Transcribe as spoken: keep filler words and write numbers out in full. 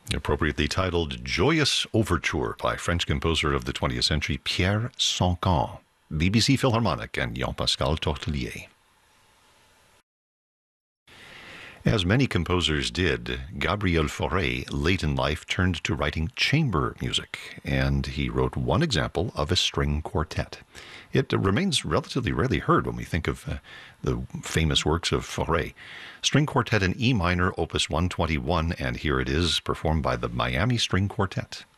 Appropriately titled Joyous Overture by French composer of the twentieth century Pierre Sancan, B B C Philharmonic and Jean-Pascal Tortelier. As many composers did, Gabriel Fauré, late in life, turned to writing chamber music, and he wrote one example of a string quartet. It remains relatively rarely heard when we think of uh, the famous works of Fauré. String Quartet in E minor, opus one twenty-one, and here it is, performed by the Miami String Quartet.